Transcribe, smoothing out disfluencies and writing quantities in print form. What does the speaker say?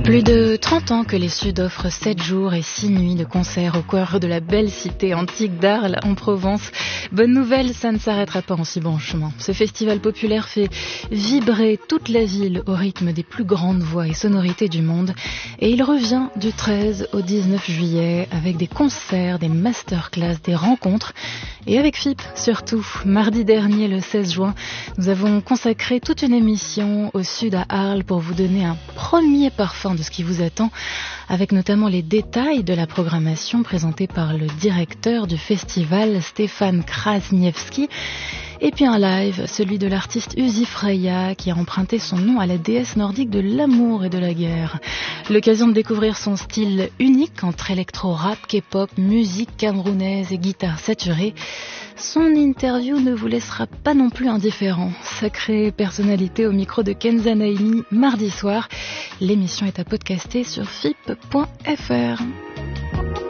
Plus de 30 ans que les Suds offrent 7 jours et 6 nuits de concerts au cœur de la belle cité antique d'Arles en Provence. Bonne nouvelle, ça ne s'arrêtera pas en si bon chemin. Ce festival populaire fait vibrer toute la ville au rythme des plus grandes voix et sonorités du monde. Et il revient du 13 au 19 juillet avec des concerts, des masterclass, des rencontres. Et avec FIP surtout. Mardi dernier, le 16 juin, nous avons consacré toute une émission au Sud à Arles pour vous donner un premier parfum de ce qui vous attend, avec notamment les détails de la programmation présentée par le directeur du festival, Stéphane Krasniewski, et puis un live, celui de l'artiste Uzi Freya, qui a emprunté son nom à la déesse nordique de l'amour et de la guerre. L'occasion de découvrir son style unique entre électro-rap, K-pop, musique camerounaise et guitare saturée. Son interview ne vous laissera pas non plus indifférent. Sacrée personnalité au micro de Kenza Naimi, mardi soir. L'émission est à podcaster sur fip.fr.